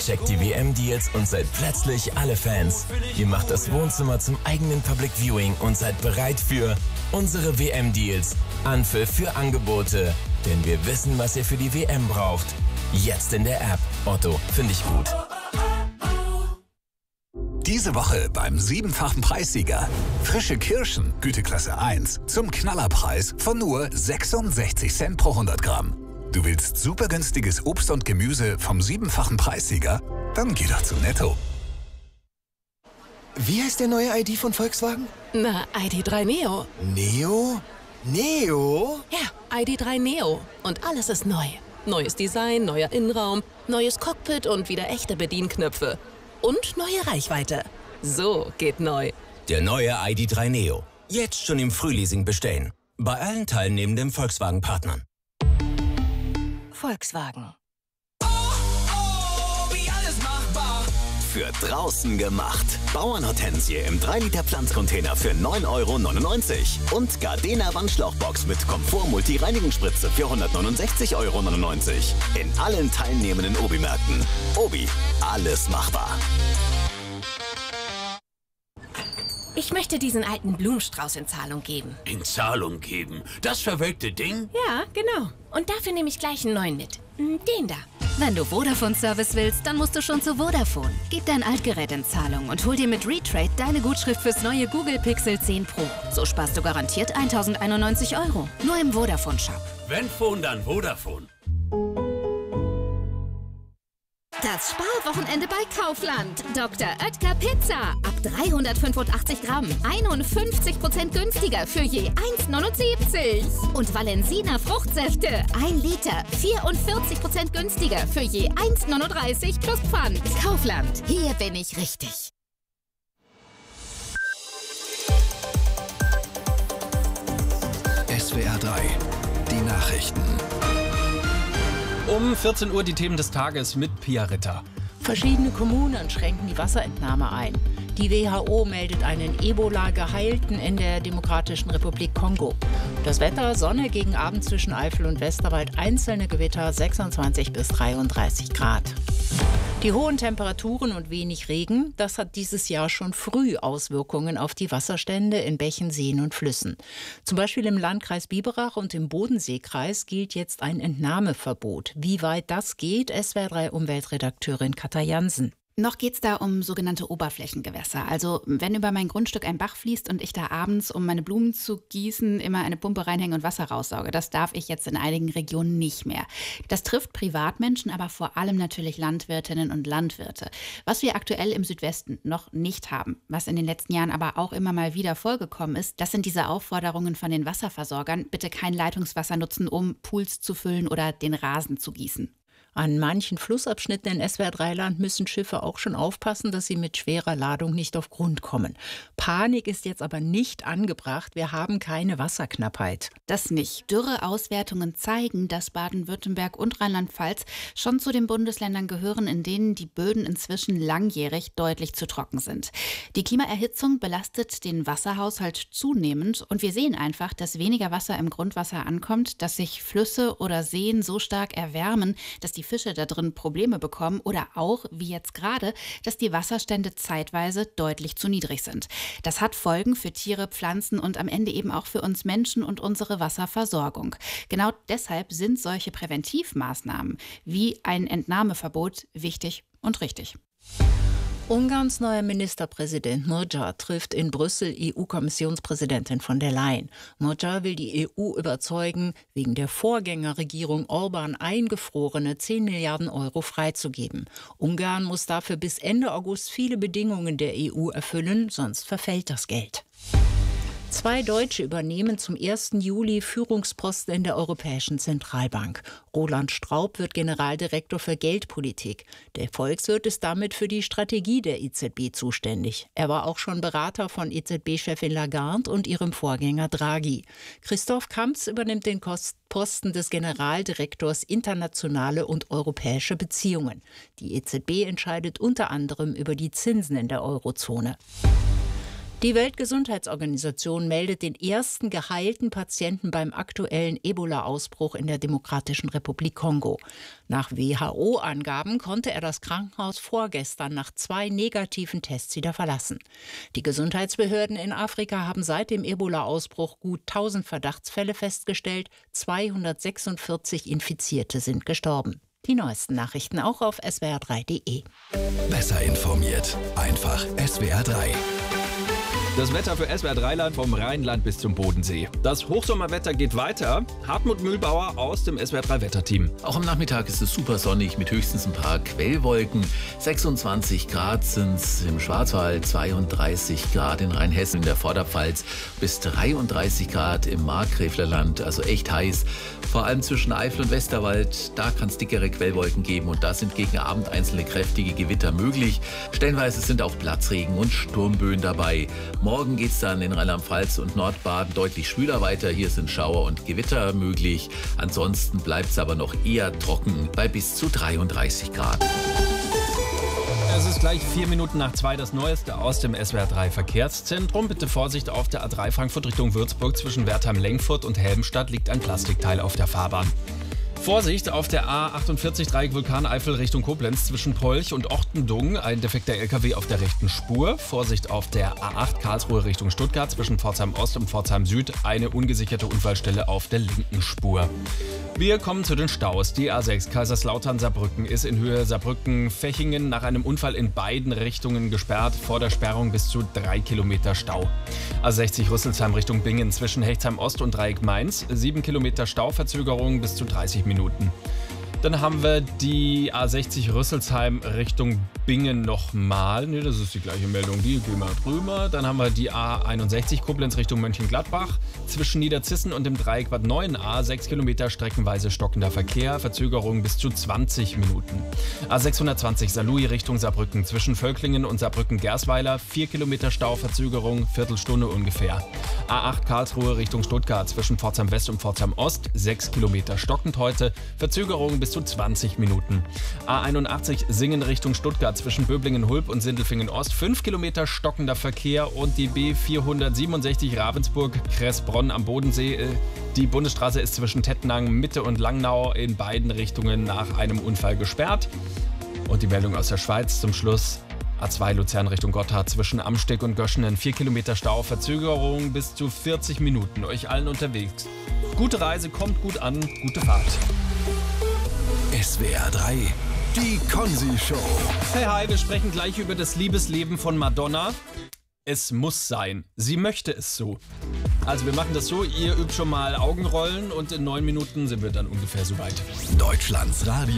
Checkt die WM-Deals und seid plötzlich alle Fans. Ihr macht das Wohnzimmer zum eigenen Public Viewing und seid bereit für unsere WM-Deals. Anpfiff für Angebote. Denn wir wissen, was ihr für die WM braucht. Jetzt in der App. Otto, finde ich gut. Diese Woche beim 7-fachen Preissieger. Frische Kirschen, Güteklasse 1, zum Knallerpreis von nur 66 Cent pro 100 Gramm. Du willst super günstiges Obst und Gemüse vom 7-fachen Preissieger? Dann geh doch zu Netto. Wie heißt der neue ID von Volkswagen? Na, ID.3 Neo. Neo? Neo? Ja, ID.3 Neo. Und alles ist neu. Neues Design, neuer Innenraum, neues Cockpit und wieder echte Bedienknöpfe. Und neue Reichweite. So geht neu. Der neue ID.3 Neo. Jetzt schon im Frühleasing bestellen. Bei allen teilnehmenden Volkswagen-Partnern. Volkswagen. Wie alles machbar. Für draußen gemacht. Bauernhortensie im 3-Liter Pflanzcontainer für 9,99 € und Gardena Wandschlauchbox mit Komfort-Multi-Reinigungsspritze für 169,99 € in allen teilnehmenden Obi-Märkten. Obi, alles machbar. Ich möchte diesen alten Blumenstrauß in Zahlung geben. In Zahlung geben? Das verwelkte Ding? Ja, genau. Und dafür nehme ich gleich einen neuen mit. Den da. Wenn du Vodafone-Service willst, dann musst du schon zu Vodafone. Gib dein Altgerät in Zahlung und hol dir mit Retrade deine Gutschrift fürs neue Google Pixel 10 Pro. So sparst du garantiert 1.091 €. Nur im Vodafone-Shop. Wenn Phone, dann Vodafone. Das Sparwochenende bei Kaufland. Dr. Oetker Pizza. Ab 385 Gramm. 51% günstiger für je 1,79 €. Und Valensina Fruchtsäfte. 1 Liter. 44% günstiger für je 1,39 € plus Pfand. Kaufland. Hier bin ich richtig. SWR 3. Die Nachrichten. Um 14 Uhr die Themen des Tages mit Pia Ritter. Verschiedene Kommunen schränken die Wasserentnahme ein. Die WHO meldet einen Ebola-Geheilten in der Demokratischen Republik Kongo. Das Wetter, Sonne gegen Abend zwischen Eifel und Westerwald, einzelne Gewitter 26 bis 33 Grad. Die hohen Temperaturen und wenig Regen, das hat dieses Jahr schon früh Auswirkungen auf die Wasserstände in Bächen, Seen und Flüssen. Zum Beispiel im Landkreis Biberach und im Bodenseekreis gilt jetzt ein Entnahmeverbot. Wie weit das geht, SWR3 Umweltredakteurin Katja Jansen. Noch geht es da um sogenannte Oberflächengewässer. Also wenn über mein Grundstück ein Bach fließt und ich da abends, um meine Blumen zu gießen, immer eine Pumpe reinhänge und Wasser raussauge. Das darf ich jetzt in einigen Regionen nicht mehr. Das trifft Privatmenschen, aber vor allem natürlich Landwirtinnen und Landwirte. Was wir aktuell im Südwesten noch nicht haben, was in den letzten Jahren aber auch immer mal wieder vorgekommen ist, das sind diese Aufforderungen von den Wasserversorgern, bitte kein Leitungswasser nutzen, um Pools zu füllen oder den Rasen zu gießen. An manchen Flussabschnitten in SWR3-Land müssen Schiffe auch schon aufpassen, dass sie mit schwerer Ladung nicht auf Grund kommen. Panik ist jetzt aber nicht angebracht. Wir haben keine Wasserknappheit. Das nicht. Dürreauswertungen zeigen, dass Baden-Württemberg und Rheinland-Pfalz schon zu den Bundesländern gehören, in denen die Böden inzwischen langjährig deutlich zu trocken sind. Die Klimaerhitzung belastet den Wasserhaushalt zunehmend und wir sehen einfach, dass weniger Wasser im Grundwasser ankommt, dass sich Flüsse oder Seen so stark erwärmen, dass die Fische da drin Probleme bekommen oder auch, wie jetzt gerade, dass die Wasserstände zeitweise deutlich zu niedrig sind. Das hat Folgen für Tiere, Pflanzen und am Ende eben auch für uns Menschen und unsere Wasserversorgung. Genau deshalb sind solche Präventivmaßnahmen wie ein Entnahmeverbot wichtig und richtig. Ungarns neuer Ministerpräsident Magyar trifft in Brüssel EU-Kommissionspräsidentin von der Leyen. Magyar will die EU überzeugen, wegen der Vorgängerregierung Orban eingefrorene 10 Milliarden € freizugeben. Ungarn muss dafür bis Ende August viele Bedingungen der EU erfüllen, sonst verfällt das Geld. 2 Deutsche übernehmen zum 1. Juli Führungsposten in der Europäischen Zentralbank. Roland Straub wird Generaldirektor für Geldpolitik. Der Volkswirt ist damit für die Strategie der EZB zuständig. Er war auch schon Berater von EZB-Chefin Lagarde und ihrem Vorgänger Draghi. Christoph Kamps übernimmt den Posten des Generaldirektors Internationale und Europäische Beziehungen. Die EZB entscheidet unter anderem über die Zinsen in der Eurozone. Die Weltgesundheitsorganisation meldet den ersten geheilten Patienten beim aktuellen Ebola-Ausbruch in der Demokratischen Republik Kongo. Nach WHO-Angaben konnte er das Krankenhaus vorgestern nach 2 negativen Tests wieder verlassen. Die Gesundheitsbehörden in Afrika haben seit dem Ebola-Ausbruch gut 1000 Verdachtsfälle festgestellt. 246 Infizierte sind gestorben. Die neuesten Nachrichten auch auf swr3.de. Besser informiert. Einfach SWR3. Das Wetter für SWR3-Land vom Rheinland bis zum Bodensee. Das Hochsommerwetter geht weiter. Hartmut Mühlbauer aus dem SWR3-Wetterteam. Auch am Nachmittag ist es super sonnig mit höchstens ein paar Quellwolken. 26 Grad sind es im Schwarzwald, 32 Grad in Rheinhessen, in der Vorderpfalz, bis 33 Grad im Markgräflerland, also echt heiß. Vor allem zwischen Eifel und Westerwald, da kann es dickere Quellwolken geben und da sind gegen Abend einzelne kräftige Gewitter möglich. Stellenweise sind auch Platzregen und Sturmböen dabei. Morgen geht es dann in Rheinland-Pfalz und Nordbaden deutlich schwüler weiter. Hier sind Schauer und Gewitter möglich. Ansonsten bleibt es aber noch eher trocken bei bis zu 33 Grad. Es ist gleich 4 Minuten nach 2 das Neueste aus dem SWR3 Verkehrszentrum. Bitte Vorsicht auf der A3 Frankfurt Richtung Würzburg. Zwischen Wertheim-Lengfurt und Helmstadt liegt ein Plastikteil auf der Fahrbahn. Vorsicht auf der A48 Dreieck Vulkaneifel Richtung Koblenz zwischen Polch und Ortendung. Ein defekter LKW auf der rechten Spur. Vorsicht auf der A8 Karlsruhe Richtung Stuttgart zwischen Pforzheim Ost und Pforzheim Süd. Eine ungesicherte Unfallstelle auf der linken Spur. Wir kommen zu den Staus. Die A6 Kaiserslautern-Saarbrücken ist in Höhe Saarbrücken-Fechingen nach einem Unfall in beiden Richtungen gesperrt. Vor der Sperrung bis zu 3 Kilometer Stau. A60 Rüsselsheim Richtung Bingen zwischen Hechtsheim Ost und Dreieck Mainz. 7 Kilometer Stauverzögerung bis zu 30 Minuten. Dann haben wir die A60 Rüsselsheim Richtung Bingen nochmal. Ne, das ist die gleiche Meldung. Die gehen wir drüber. Dann haben wir die A61 Koblenz Richtung Mönchengladbach. Zwischen Niederzissen und dem Dreieck Bad 9a 6 Kilometer streckenweise stockender Verkehr. Verzögerung bis zu 20 Minuten. A620 Saarlouis Richtung Saarbrücken. Zwischen Völklingen und Saarbrücken-Gersweiler 4 Kilometer Stau. Verzögerung Viertelstunde ungefähr. A8 Karlsruhe Richtung Stuttgart. Zwischen Pforzheim West und Pforzheim Ost 6 Kilometer stockend heute. Verzögerung bis zu 20 Minuten. A81 Singen Richtung Stuttgart zwischen Böblingen-Hulb und Sindelfingen-Ost 5 Kilometer stockender Verkehr und die B467 Ravensburg-Kressbronn am Bodensee. Die Bundesstraße ist zwischen Tettnang, Mitte und Langnau in beiden Richtungen nach einem Unfall gesperrt. Und die Meldung aus der Schweiz zum Schluss. A2 Luzern Richtung Gotthard zwischen Amsteg und Göschenen 4 Kilometer Stau, Verzögerung bis zu 40 Minuten. Euch allen unterwegs. Gute Reise, kommt gut an, gute Fahrt. SWR3, die Konzi-Show. Hey, hi, wir sprechen gleich über das Liebesleben von Madonna. Es muss sein. Sie möchte es so. Also wir machen das so, ihr übt schon mal Augenrollen und in 9 Minuten sind wir dann ungefähr soweit. Deutschlands Radio.